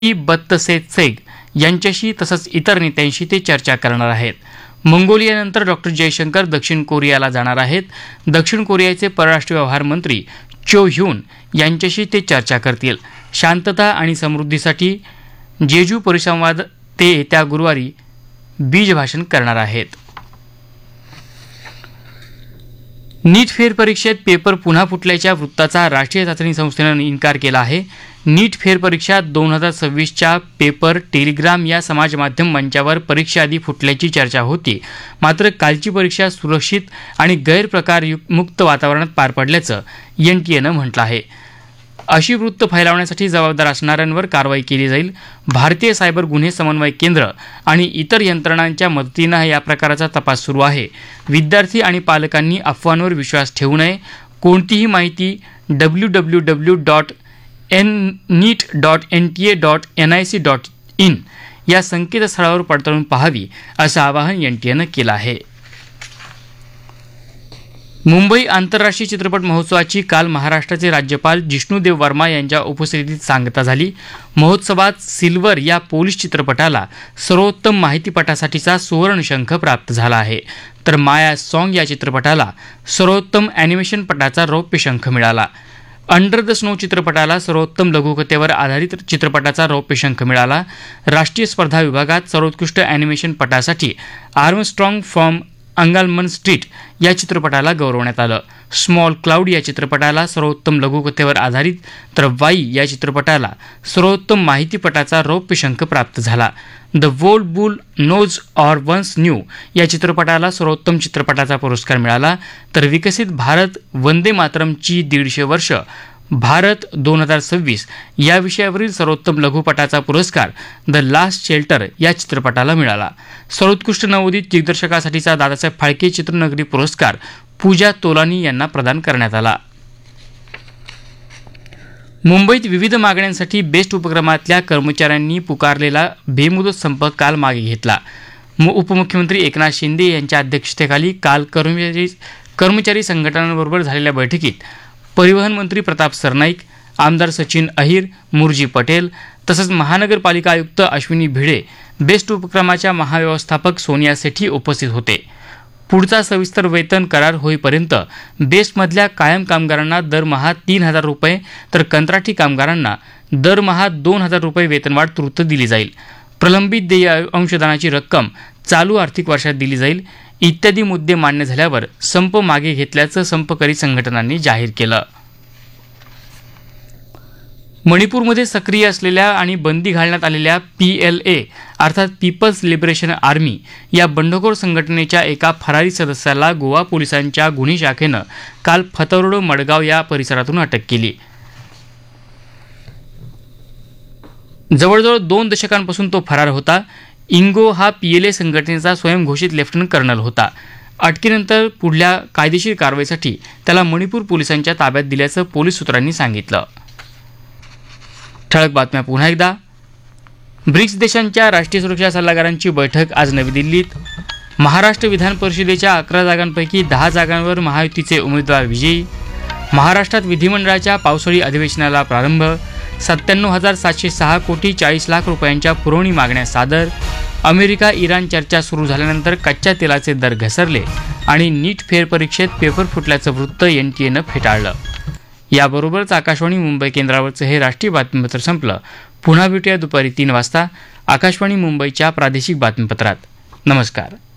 बत्तसेत्सेग यांच्याशी तसंच इतर नेत्यांशी ते चर्चा करणार आहेत. मंगोलियानंतर डॉ. जयशंकर दक्षिण कोरियाला जाणार आहेत. दक्षिण कोरियाचे परराष्ट्र व्यवहार मंत्री चो ह्यून यांच्याशी ते चर्चा करतील. शांतता आणि समृद्धीसाठी जेजू परिसंवाद ते येत्या गुरुवारी बीजभाषण करणार आहेत. नीट फेरपरीक्षेत पेपर पुन्हा फुटल्याच्या वृत्ताचा राष्ट्रीय चाचणी संस्थेनं इन्कार केला आहे. नीट फेरपरीक्षा 2026च्या पेपर टेलिग्राम या समाजमाध्यम मंचावर परीक्षेआधी फुटल्याची चर्चा होती. मात्र कालची परीक्षा सुरक्षित आणि गैरप्रकारमुक्त वातावरणात पार पडल्याचं एनटीएनं म्हटलं आहे. अशी वृत्त फैलावण्यासाठी जबाबदार असणाऱ्यांवर कारवाई केली जाईल. भारतीय सायबर गुन्हे समन्वय केंद्र आणि इतर यंत्रणांच्या मदतीनं या प्रकाराचा तपास सुरू आहे. विद्यार्थी आणि पालकांनी अफवांवर विश्वास ठेवू नये. कोणतीही माहिती www.neet.nta.nic.in या संकेतस्थळावर पडताळून पाहावी असं आवाहन एनटीएनं केलं आहे. मुंबई आंतरराष्ट्रीय चित्रपट महोत्सवाची काल महाराष्ट्राचे राज्यपाल जिष्णुदेव वर्मा यांच्या उपस्थितीत सांगता झाली. महोत्सवात सिल्वर या पोलिश चित्रपटाला सर्वोत्तम माहितीपटासाठीचा सुवर्णशंख प्राप्त झाला आहे, तर माया सॉन्ग या चित्रपटाला सर्वोत्तम ॲनिमेशन पटाचा रौप्य शंख मिळाला. अंडर द स्नो चित्रपटाला सर्वोत्तम लघुकथेवर आधारित चित्रपटाचा रौप्य शंख मिळाला. राष्ट्रीय स्पर्धा विभागात सर्वोत्कृष्ट ॲनिमेशन पटासाठी आर्मस्ट्रॉंग फ्रॉम अंगालमन स्ट्रीट या चित्रपटाला गौरवण्यात आलं. स्मॉल क्लाउड या चित्रपटाला सर्वोत्तम लघुकथेवर आधारित तर वाई या चित्रपटाला सर्वोत्तम माहितीपटाचा रौप्य शंख प्राप्त झाला. The world boule knows or once new या चित्रपटाला सर्वोत्तम चित्रपटाचा पुरस्कार मिळाला. तर विकसित भारत वंदे मातरमची 150 वर्ष भारत 2026 या विषयावरील सर्वोत्तम लघुपटाचा पुरस्कार द लास्ट शेल्टर या चित्रपटाला मिळाला. सर्वोत्कृष्ट नवोदित दिग्दर्शकासाठीचा दादासाहेब फाळके चित्रनगरी पुरस्कार पूजा तोलानी यांना प्रदान करण्यात आला. मुंबईत विविध मागण्यांसाठी बेस्ट उपक्रमातल्या कर्मचाऱ्यांनी पुकारलेला बेमुदत संप काल मागे घेतला. उपमुख्यमंत्री एकनाथ शिंदे यांच्या अध्यक्षतेखाली काल कर्मचारी संघटनांबरोबर झालेल्या बैठकीत परिवहन मंत्री प्रताप सरनाईक, आमदार सचिन अहिर, मुरजी पटेल तसंच महानगरपालिका आयुक्त अश्विनी भिडे, बेस्ट उपक्रमाच्या महाव्यवस्थापक सोनिया सेठी उपस्थित होते. पुढचा सविस्तर वेतन करार होईपर्यंत बेस्टमधल्या कायम कामगारांना दरमहा 3,000 रुपये तर कंत्राटी कामगारांना दरमहा 2,000 रुपये वेतनवाढ तूर्त दिली जाईल. प्रलंबित देय अंशदानाची रक्कम चालू आर्थिक वर्षात दिली जाईल. इत्यादी मुद्दे मान्य झाल्यावर संप मागे घेतल्याचं संपकरी संघटनांनी जाहीर केलं. मणिपूरमध्ये सक्रिय असलेल्या आणि बंदी घालण्यात आलेल्या PLA अर्थात पीपल्स लिबरेशन आर्मी या बंडखोर संघटनेच्या एका फरारी सदस्याला गोवा पोलिसांच्या गुन्हे शाखेनं काल फतर्ड मडगाव या परिसरातून अटक केली. जवळजवळ 2 दशकांपासून तो फरार होता. इंगो हा PLA संघटनेचा स्वयंघोषित लेफ्टनंट कर्नल होता. अटकेनंतर पुढल्या कायदेशीर कारवाईसाठी त्याला मणिपूर पोलिसांच्या ताब्यात दिल्याचं पोलीस सूत्रांनी सांगितलं. ठळक बातम्या पुन्हा एकदा. ब्रिक्स देशांच्या राष्ट्रीय सुरक्षा सल्लागारांची बैठक आज नवी दिल्लीत. महाराष्ट्र विधान परिषदेच्या 11 जागांपैकी 10 जागांवर महायुतीचे उमेदवार विजयी. महाराष्ट्रात विधिमंडळाच्या पावसाळी अधिवेशनाला प्रारंभ. 97,706 कोटी 40 लाख रुपयांच्या पुरवणी मागण्या सादर. अमेरिका इराण चर्चा सुरू झाल्यानंतर कच्च्या तेलाचे दर घसरले आणि नीट फेरपरीक्षेत पेपर फुटल्याचं वृत्त एनटीएनं फेटाळलं. याबरोबरच आकाशवाणी मुंबई केंद्रावरचं हे राष्ट्रीय बातमीपत्र संपलं. पुन्हा भेटूया दुपारी 3 वाजता आकाशवाणी मुंबईच्या प्रादेशिक बातमीपत्रात. नमस्कार.